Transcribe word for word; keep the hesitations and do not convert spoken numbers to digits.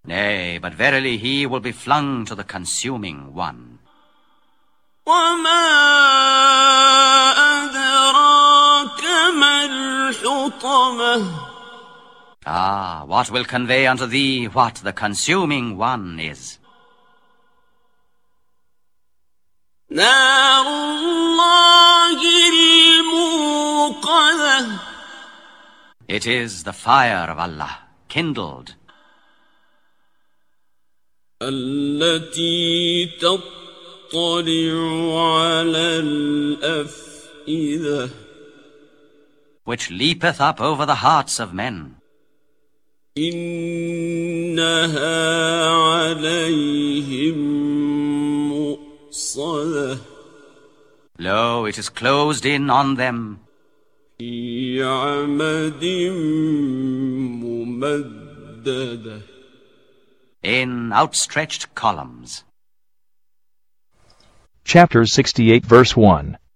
Nay, but verily he will be flung to the consuming one. وَمَا أَدْرَاكَ مَا الْحُطَمَةُ Ah, what will convey unto thee what the consuming one is? نَارُ اللَّهِ الْمُوقَدَةُ It is the fire of Allah, kindled. التي تطلع على الأفئدة Which leapeth up over the hearts of men. إنها عليهم مؤصدة Lo, it is closed in on them. في عمد ممددة In outstretched columns. Chapter sixty-eight, verse one.